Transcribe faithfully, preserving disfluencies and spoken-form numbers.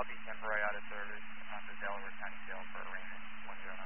I'll be temporary out of service on the Delaware County Jail for arraignment one zero nine.